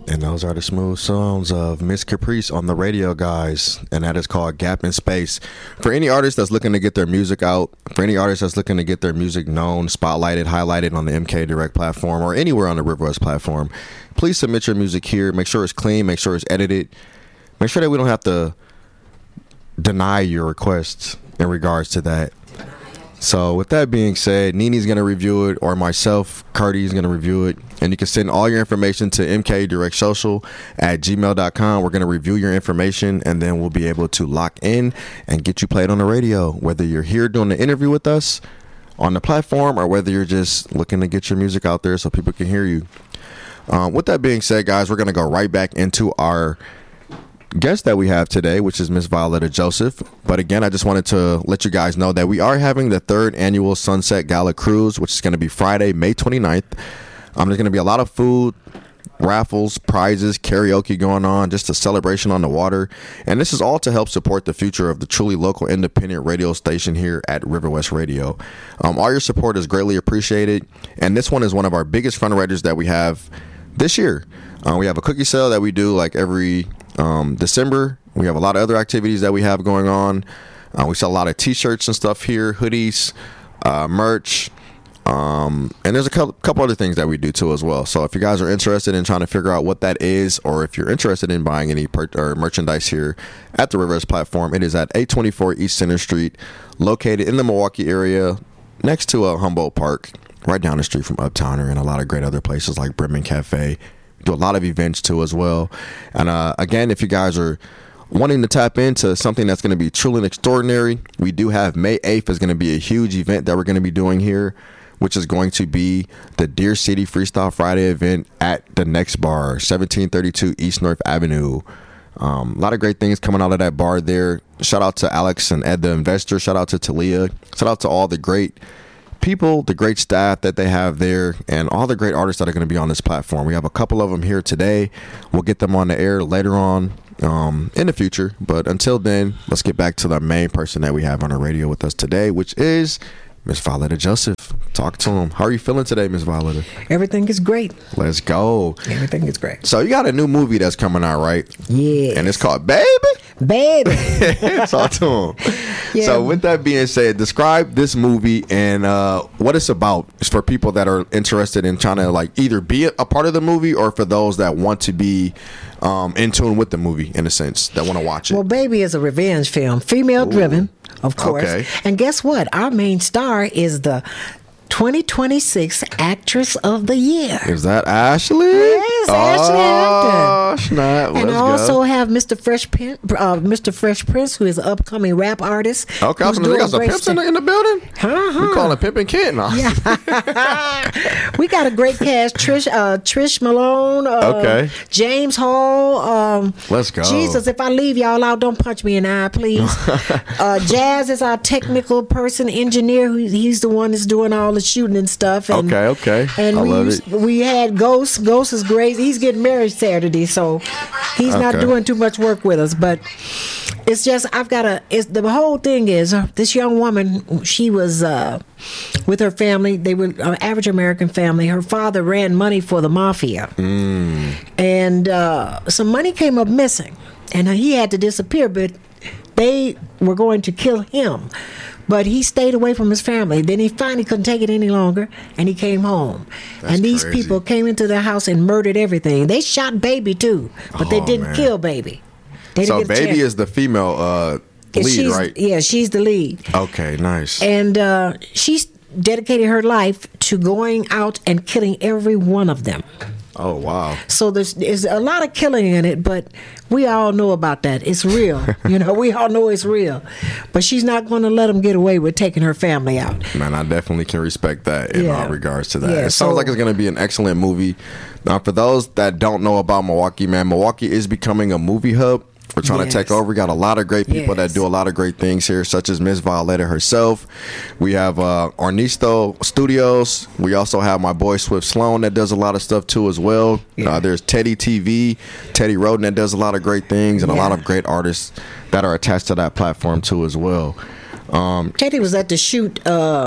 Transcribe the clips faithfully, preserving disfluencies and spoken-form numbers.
And those are the smooth sounds of Miss Caprice on the radio, guys. And that is called Gap in Space. For any artist that's looking to get their music out, for any artist that's looking to get their music known, spotlighted, highlighted on the M K Direct platform or anywhere on the River West platform, please submit your music here. Make sure it's clean. Make sure it's edited. Make sure that we don't have to deny your requests in regards to that. So with that being said, Nini's going to review it, or myself, Cardi's going to review it. And you can send all your information to m k direct social at gmail dot com. We're going to review your information, and then we'll be able to lock in and get you played on the radio, whether you're here doing the interview with us on the platform or whether you're just looking to get your music out there so people can hear you. Um, with that being said, guys, we're going to go right back into our guest that we have today, which is Miss Violetta Joseph. But again, I just wanted to let you guys know that we are having the third annual Sunset Gala Cruise, which is going to be Friday, May twenty-ninth. Um, there's going to be a lot of food, raffles, prizes, karaoke going on, just a celebration on the water. And this is all to help support the future of the truly local independent radio station here at River West Radio. Um, all your support is greatly appreciated. And this one is one of our biggest fundraisers that we have this year. Uh, we have a cookie sale that we do like every um, December. We have a lot of other activities that we have going on. Uh, we sell a lot of t-shirts and stuff here, hoodies, uh, merch. Um, and there's a couple, couple other things that we do too as well. So if you guys are interested in trying to figure out what that is, or if you're interested in buying any per- or merchandise here at the Rivers platform, it is at eight twenty-four East Center Street, located in the Milwaukee area, next to a Humboldt Park, right down the street from Uptowner and a lot of great other places like Bremen Cafe. We do a lot of events too as well. And uh, again, if you guys are wanting to tap into something that's going to be truly extraordinary, we do have May eighth is going to be a huge event that we're going to be doing here, which is going to be the Deer City Freestyle Friday event at the Next Bar, seventeen thirty-two East North Avenue. Um, a lot of great things coming out of that bar there. Shout out to Alex and Ed, the investor. Shout out to Talia. Shout out to all the great people, the great staff that they have there, and all the great artists that are going to be on this platform. We have a couple of them here today. We'll get them on the air later on um, in the future. But until then, let's get back to the main person that we have on the radio with us today, which is Miss Violetta Joseph. Talk to him. How are you feeling today, Miss Violetta? Everything is great. Let's go. Everything is great. So you got a new movie that's coming out, right? Yeah. And it's called Baby? Baby. Talk to him. Yeah. So with that being said, describe this movie and uh, what it's about. It's for people that are interested in trying to like either be a part of the movie or for those that want to be um, in tune with the movie in a sense, that want to watch it. Well, Baby is a revenge film, female driven, of course. Okay. And guess what? Our main star is the twenty twenty-six Actress of the Year. Is that Ashley? Yes, oh, Ashley Hampton. Snap. And Let's I also go. have Mister Fresh Pin, uh, Mister Fresh Prince, who is an upcoming rap artist. Okay, I was gonna got some pimps in the, in the building. Uh-huh. We calling Pimpin' Kid now. Yeah. We got a great cast. Trish, uh, Trish Malone. Uh, okay. James Hall. Um, Let's go. Jesus, if I leave y'all out, don't punch me in the eye, please. uh, Jazz is our technical person, engineer. Who, he's the one that's doing all the shooting and stuff. And, okay, okay. And I we love used, it. we had Ghost. Ghost is great. He's getting married Saturday, so he's not Okay. doing too much work with us. But it's just I've got a. It's, the whole thing is uh, this young woman. She was uh, with her family. They were an average American family. Her father ran money for the mafia, Mm. and uh, some money came up missing, and he had to disappear. But they were going to kill him. But he stayed away from his family. Then he finally couldn't take it any longer, and he came home. That's and these crazy. people came into their house and murdered everything. They shot Baby, too, but they Oh, didn't man. kill Baby. They So didn't get a Baby chance. is the female uh, And lead, she's- right? Yeah, she's the lead. Okay, nice. And uh, she's dedicated her life to going out and killing every one of them. Oh, wow. So there's, there's a lot of killing in it, but we all know about that. It's real. You know, we all know it's real. But she's not going to let them get away with taking her family out. Man, I definitely can respect that in Yeah. all regards to that. Yeah, it sounds so- like it's going to be an excellent movie. Now, for those that don't know about Milwaukee, man, Milwaukee is becoming a movie hub. We're trying Yes. to take over. We got a lot of great people Yes. that do a lot of great things here, such as Miss Violetta herself. We have uh, Ornisto Studios. We also have my boy Swift Sloan that does a lot of stuff too as well. Yeah. Uh, there's Teddy T V, Teddy Roden that does a lot of great things, and a Yeah. lot of great artists that are attached to that platform too as well. Um, Teddy was at the shoot uh,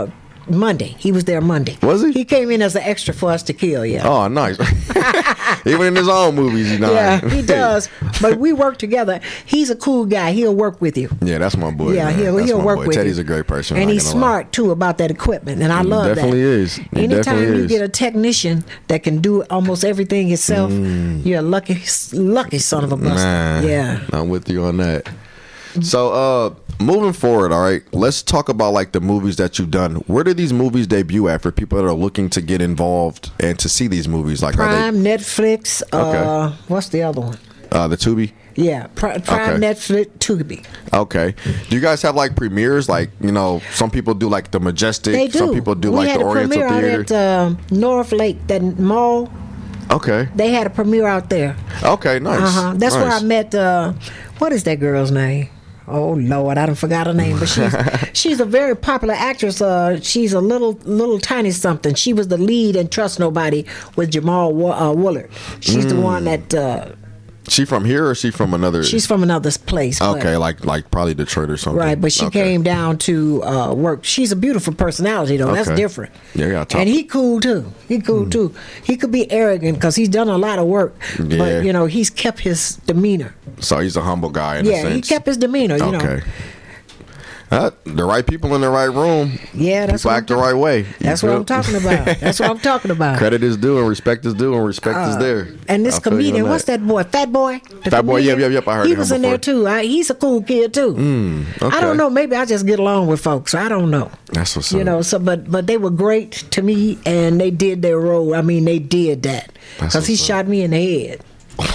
Monday. He was there Monday. Was he? He came in as an extra for us to kill. Yeah. Oh, nice. Even in his own movies, you know. Yeah, he does. But we work together. He's a cool guy. He'll work with you. Yeah, that's my boy. Yeah, man. he'll, That's he'll my work boy. with Teddy's you. a great person. And I'm he's not gonna lie. smart too about that equipment, and I He love definitely that. is. He Anytime definitely you is. get a technician that can do almost everything himself, you're a lucky, lucky son of a buster. Man, Yeah. I'm with you on that. So, uh, moving forward, all right, let's talk about like the movies that you've done. Where do these movies debut at for people that are looking to get involved and to see these movies? Like, Prime, Netflix. Uh, Okay. What's the other one? are they uh, the Tubi? Yeah, Pri- Prime, Okay. Netflix, Tubi. Okay. Do you guys have like premieres? Like, you know, some people do like the Majestic. They do. Some people do we like had the a Oriental premiere Theater. out at uh, North Lake, that mall. Okay. They had a premiere out there. Okay. Nice. Uh huh. That's where I Nice. met. Uh, what is that girl's name? Oh Lord, I don't forgot her name, but she's she's a very popular actress. Uh, she's a little little tiny something. She was the lead in Trust Nobody with Jamal Wa- uh, Woolard. She's Mm. the one that uh, She from here or she from another? she's from another place. but- okay, like like probably Detroit or something. Right, but she Okay. came down to uh, work. She's a beautiful personality, though. That's Okay. different. Yeah, you gotta talk. And he cool too. He cool too. He could be arrogant because he's done a lot of work, Yeah. but you know he's kept his demeanor. So he's a humble guy in a Yeah, sense. he kept his demeanor. You know. Okay. Uh, the right people in the right room. Yeah, that's people what act the I'm- right way. You That's what feel? I'm talking about. That's what I'm talking about. Credit is due and respect is due and respect is there. And this I feel you comedian, on what's that boy? Fat Boy? The Fat Boy, yep, comedian? yep, yep, I heard He of was him in there before. too. I, he's a cool kid too. I okay. don't know. Maybe I just get along with folks. I don't know. That's what's You up. know, so but but they were great to me, and they did their role. I mean, they did that That's because he what's up. shot me in the head.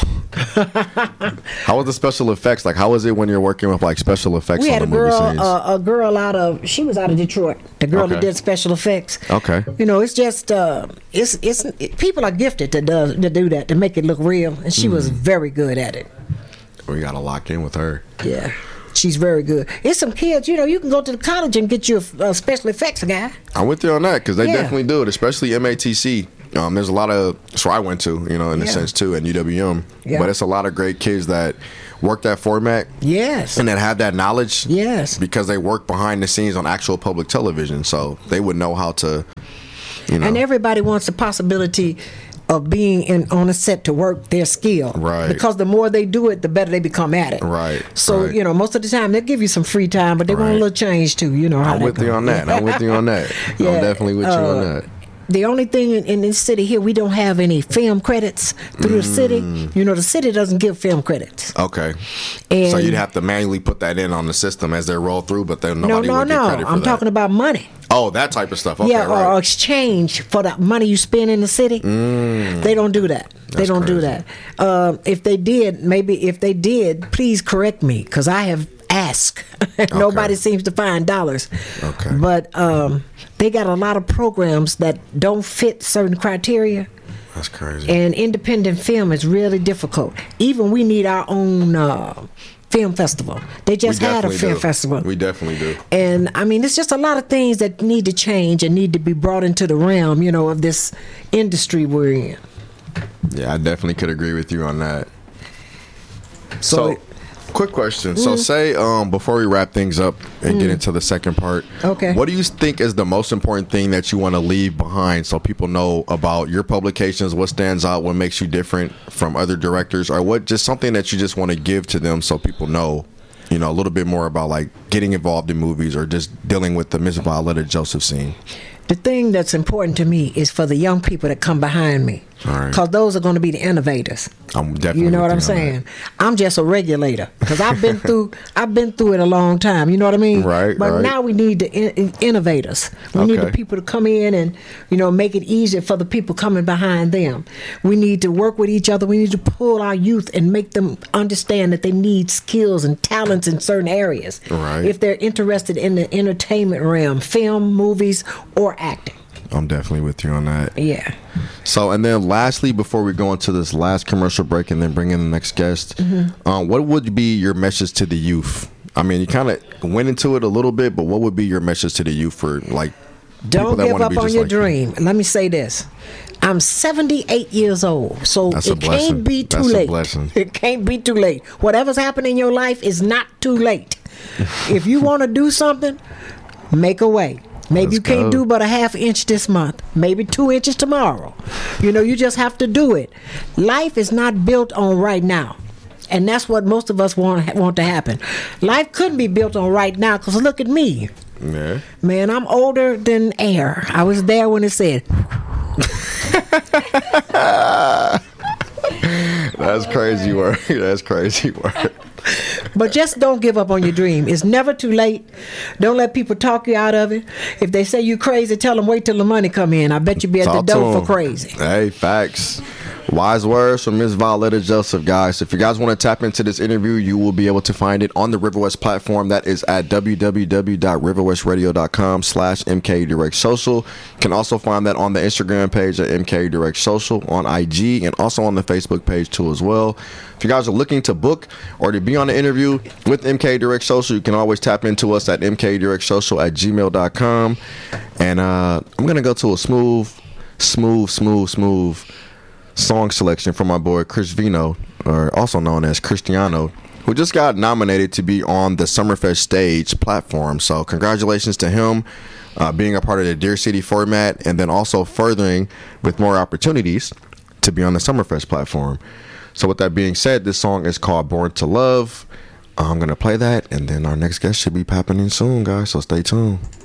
How was the special effects? Like, how was it when you're working with like special effects We on had the a movie girl, scenes? uh, a girl out of she was out of Detroit. The girl that Okay. did special effects. Okay. You know, it's just uh, it's it's it, people are gifted to do to do that to make it look real, and she Mm. was very good at it. we gotta lock in with her. Yeah. She's very good. It's some kids, you know, you can go to the college and get you a, a special effects guy. I'm with you on that because they Yeah. definitely do it, especially M A T C. Um, there's a lot of so I went to, you know, in a Yeah. sense too, and U W M. Yeah. But it's a lot of great kids that work that format Yes. and that have that knowledge. Yes. Because they work behind the scenes on actual public television, so they would know how to, you know. And everybody wants the possibility of being in on a set to work their skill. Right. Because the more they do it, the better they become at it. Right, So, right. you know, most of the time they'll give you some free time, but they want a Right. little change too. You know how I'm that with you goes. on that. I'm with you on that. Yeah, I'm definitely with you on uh, that. The only thing in, in this city here, we don't have any film credits through the city. Mm. You know, the city doesn't give film credits. Okay. And So you'd have to manually put that in on the system as they roll through, but then no, nobody no, would get no. credit for I'm that. talking about money. Oh, that type of stuff. Okay, yeah, or right. exchange for the money you spend in the city. They don't do that. They That's don't do crazy. that. Um, if they did, maybe if they did, please correct me because I have asked. Nobody seems to find dollars. Okay. But um, they got a lot of programs that don't fit certain criteria. That's crazy. And independent film is really difficult. Even we need our own uh, film festival. They just We had a definitely film do. festival. We definitely do. And I mean, it's just a lot of things that need to change and need to be brought into the realm, you know, of this industry we're in. Yeah, I definitely could agree with you on that. So, So, quick question. So, say um, before we wrap things up and get into the second part, Okay. what do you think is the most important thing that you want to leave behind so people know about your publications? What stands out? What makes you different from other directors? Or what just something that you just want to give to them so people know, you know, a little bit more about like getting involved in movies or just dealing with the Miss Violetta Joseph scene? the thing that's important to me is for the young people that come behind me. All right. Because those are going to be the innovators. I'm definitely. You know what with I'm you on saying? I'm just a regulator because I've been through. I've been through it a long time. You know what I mean? Right, But right. now we need the in, in- innovators. We need the Okay. people to come in and you know make it easier for the people coming behind them. We need to work with each other. We need to pull our youth and make them understand that they need skills and talents in certain areas. Right. If they're interested in the entertainment realm, film, movies, or acting. I'm definitely with you on that. Yeah. So, and then lastly, before we go into this last commercial break and then bring in the next guest, Mm-hmm. um, what would be your message to the youth? I mean, you kind of went into it a little bit, but what would be your message to the youth for like people Don't that give wanna up be on just your like you? dream. Let me say this. I'm seventy-eight years old, so That's a it blessing. can't be too That's a late. blessing. It can't be too late. Whatever's happening in your life is not too late. If you want to do something, make a way. Maybe Let's you can't go. do but a half inch this month. Maybe two inches tomorrow. You know, you just have to do it. Life is not built on right now. And that's what most of us want want to happen. Life couldn't be built on right now, because look at me. Yeah. Man, I'm older than air. I was there when it said. That's crazy work. That's crazy work. But just don't give up on your dream. It's never too late. Don't let people talk you out of it. If they say you crazy, tell them wait till the money come in. I bet you be at Talk the to door for 'em. crazy. Hey, facts. Wise words from Miss Violetta Joseph, guys. If you guys want to tap into this interview, you will be able to find it on the Riverwest platform. That is at w w w dot riverwest radio dot com slash M K Direct Social. You can also find that on the Instagram page at M K Direct Social, on I G, and also on the Facebook page too as well. If you guys are looking to book or to be on the interview with M K Direct Social, you can always tap into us at m k direct social at gmail dot com. And uh, I'm going to go to a smooth, smooth, smooth, smooth song selection from my boy Chris Vino, or also known as Cristiano, who just got nominated to be on the Summerfest stage platform. So congratulations to him, uh, being a part of the Deer City format, and then also furthering with more opportunities to be on the Summerfest platform. So with that being said, this song is called Born to Love. I'm going to play that, and then our next guest should be popping in soon, guys, so stay tuned.